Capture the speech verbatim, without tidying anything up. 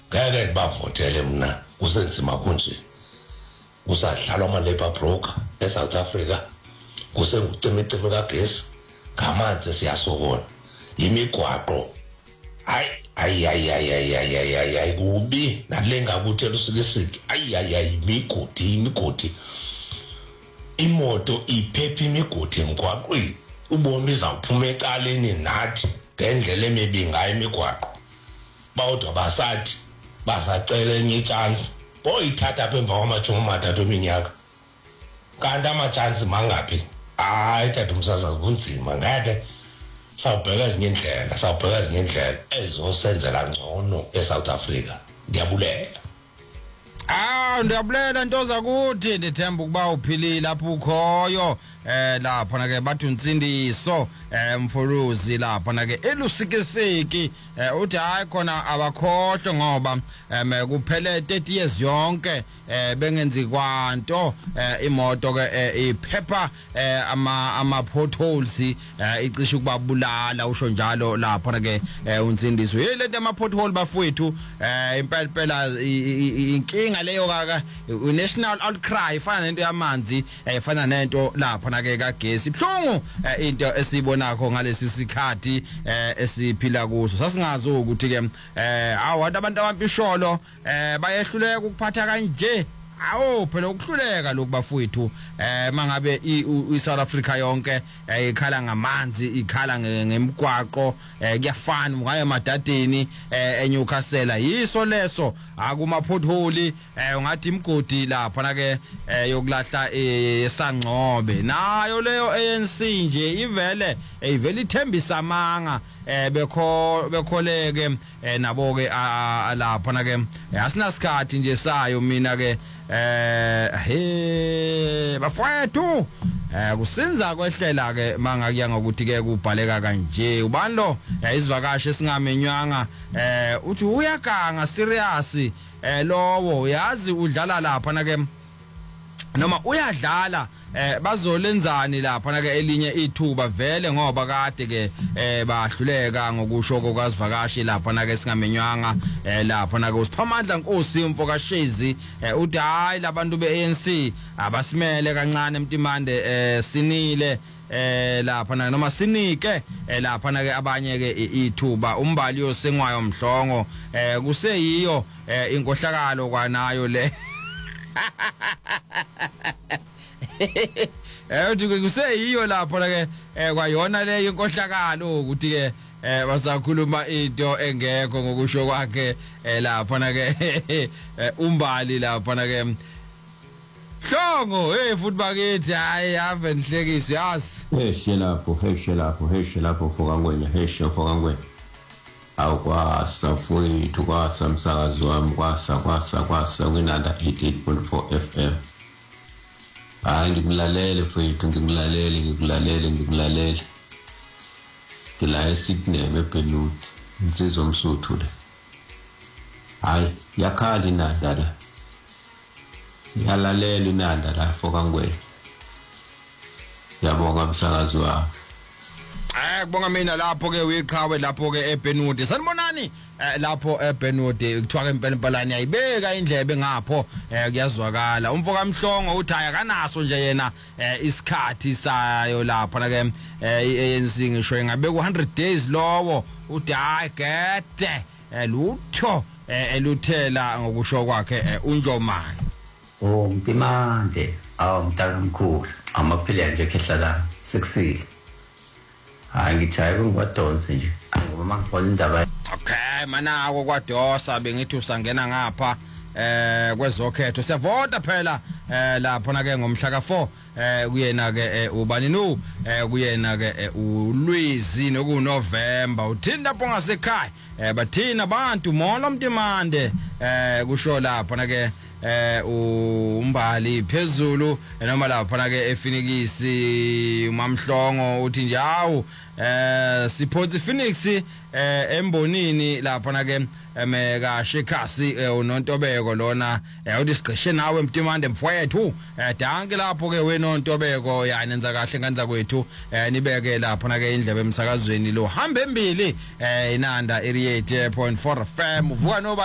ngeke bavotele mina kusenzima kunje kusadlalwa ama labor broker eSouth Africa kusengicemeceme kagesi ngamanzi siyasokola imigwaqo hayi ayi ayi ayi ayi ayi ayi kubi nalenga kuthela usilisiki ayi ayi ayi imigodi imigodi imoto iphepha imigodi emgwaqweni ubona izawuphuma ecaleni nathi ngendlela emibi ngayo imigwaqo bawodwa basathi basacela enye chance boyithatha apha emva kwamajuma amathathu eminyaka kanti ama-chance mangaphi hayi tata umsasa kunzima ngeke sawubheka ezinye indlela sawubheka ezinye indlela ezosenzela ngcono eSouth Africa ngiyabulela. Ah ndiyabulela ntoza kuthi ndithemba ukuba uphilile lapho ukhoyo eh lapha na ke bathu Nsindiso eh Mfuluzi lapha na ke elusikisiki uthi hayi khona abakhohle ngoba em kuphele thirty years yonke eh bengenzi kwanto imoto ke iphepha ama ama potholes icishe ukubabulala usho njalo lapha na ke uNsindiso yilento ama pothole bafowethu impela phela inkinga leyo kaka national outcry fana nento yamanzi efana nento lapha na ke kagesi ibhlungu into esibonakho ngalesi sikhathi esiphila kuso sasingazi ukuthi ke eh awubantu abantu abapisholo eh bayehluleka ukuphatha kanje awu phela ukuhluleka lokubafowethu eh mangabe iSouth Africa yonke ikhala ngamanzi ikhala ngemgwaqo kuyafana ngaye emadadeni eNewcastle yiso leso akuma pothole ungathi imgodi lapha na ke yokulahla eSangcobe nayo leyo A N C nje ivele ivele ithembisa amanga eh bekho bekholeke nabo ke lapha na ke asinasikhathi nje sayo mina ke eh he bafowethu eh kusenza kwehlela ke mangakuya ngokuthi ke kubhaleka kanje ubani lo isivakashi singamenywanga eh uthi uyaganga serious eh lowo uyazi udlala lapha na ke noma uyadlala eh bazolenzani lapha na ke elinye ithuba vele ngoba kade ke eh bahluleka ngokusho kokazivakashi lapha na ke singamenywanga eh lapha na ke usiphamandla Nkosi Mfokashezi uthi hayi labantu be A N C abasimele kancane emtimande eh sinile eh lapha na noma sinike lapha na ke abanye ke ithuba umbali yosengwayo Mhlongo eh kuseyiyo inkohlakalo kwanayo le eh uthi kuseyiyo lapho ke kwayona le inkohlakalo ukuthi ke basakhuluma into engekho ngokusho kwakhe lapha na ke umbali lapha na ke Mhlongo hey futhi bakithi hayi ave nihlekisi yazi heshe lapho heshe lapho heshe lapho fokangwenya heshe fokangwenya awukwasa mfowethu kwasa msakazi wami kwasa kwasa kwasa kwinanda eighty-eight point four F M hayi ngikulalele mfowethu ngikulalele ngikulalele ngikulalele ngila eSydney eBenut insizwa Msuthu le hayi yakhala inanda la yalalela inanda la fokangwenya yabonga msakazi wami eh kubonga mina lapho ke uyiqhawe lapho ke eBenut sanibonani lapho eBenut kuthiwa ke impela impalani ayibeka indlebe ngapho kuyazwakala umfoka Mhlongo uthi ayakanaso nje yena isikhathi sayo lapha na ke iA N C ngisho ngabe ku one hundred days lowo uthi hayi gede lutho eluthela ngokusho kwakhe uNjomani oh Mpimande awu mntaka mkhulu amaphila nje khehlala sekusile hayi ngichaye ngwadonse nje ngoba mangibona indaba okay manako kwadosa bengithi usangena ngapha eh kwezokhetho siyavota phela eh lapho na ke ngomhla ka four eh kuyena ke ubani no eh kuyena ke uLwizi nokuNovember uthinda lapho ngasekhaya eh bathina abantu molo Mtimande eh kusho lapho na ke eh umbali phezulu noma lapha na ke eFinikisi uMamhlongo uthi nje awu eh siphotsi Phoenix eh embonini lapha na ke emeka Shekasi uNontobeko lona uthi sigqishe nawe Mtimande mfowethu danke lapho ke wenontobeko yani enza kahle nganza kwethu nibeke lapha na ke indlebe emsakazweni lo hamba embili inanda eighty-eight point four F M uvuka no